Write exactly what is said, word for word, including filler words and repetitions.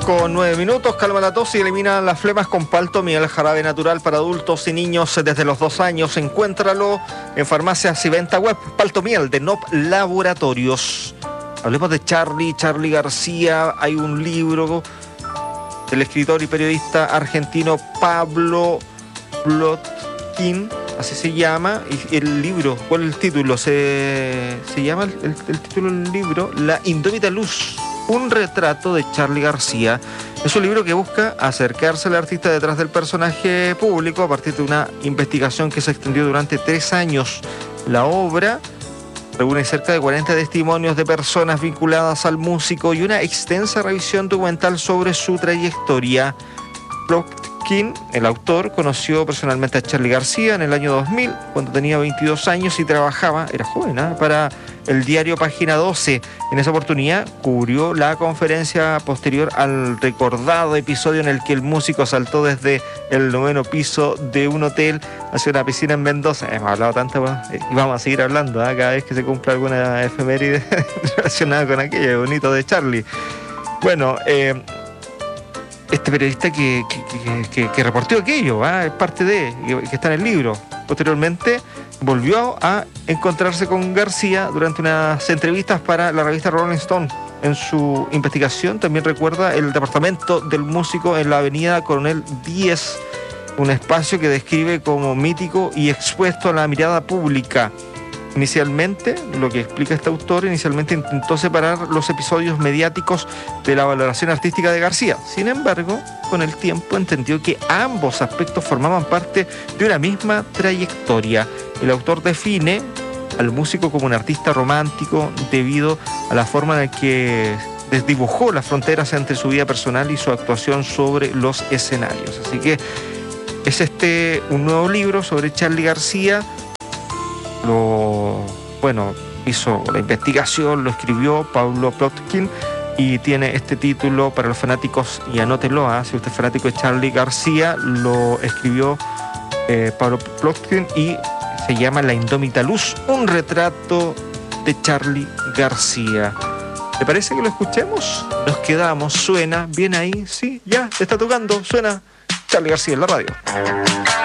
Con nueve minutos, calma la tos y elimina las flemas con Paltomiel, jarabe natural para adultos y niños desde los dos años. Encuéntralo en farmacias y venta web. Paltomiel de N O P Laboratorios. Hablemos de Charly, Charly García. Hay un libro del escritor y periodista argentino Pablo Plotkin, así se llama, y el libro, ¿cuál es el título? Se, se llama el, el, el título del libro La Indómita Luz, un retrato de Charly García. Es un libro que busca acercarse al artista detrás del personaje público a partir de una investigación que se extendió durante tres años. La obra reúne cerca de cuarenta testimonios de personas vinculadas al músico y una extensa revisión documental sobre su trayectoria. Plotkin, el autor, conoció personalmente a Charly García en el año dos mil, cuando tenía veintidós años y trabajaba, era joven, ¿eh? para el diario Página doce. En esa oportunidad cubrió la conferencia posterior al recordado episodio en el que el músico saltó desde el noveno piso de un hotel hacia una piscina en Mendoza. Hemos hablado tanto, bueno, y vamos a seguir hablando ¿eh? cada vez que se cumpla alguna efeméride relacionada con aquello bonito de Charly. Bueno, eh, este periodista que, que, que, que, que reportó aquello, ¿eh? es parte de, que, que está en el libro. Posteriormente volvió a encontrarse con García durante unas entrevistas para la revista Rolling Stone. En su investigación también recuerda el departamento del músico en la avenida Coronel Díez, un espacio que describe como mítico y expuesto a la mirada pública. Inicialmente, lo que explica este autor, inicialmente intentó separar los episodios mediáticos de la valoración artística de García. Sin embargo, con el tiempo entendió que ambos aspectos formaban parte de una misma trayectoria. El autor define al músico como un artista romántico debido a la forma en la que desdibujó las fronteras entre su vida personal y su actuación sobre los escenarios. Así que es este un nuevo libro sobre Charly García. Lo, bueno, hizo la investigación, lo escribió Pablo Plotkin y tiene este título para los fanáticos, y anótenlo, ¿eh? si usted es fanático de Charly García, lo escribió eh, Pablo Plotkin y se llama La Indómita Luz, un retrato de Charly García. ¿Te parece que lo escuchemos? Nos quedamos, suena bien ahí, sí, ya, te está tocando, suena Charly García en la radio.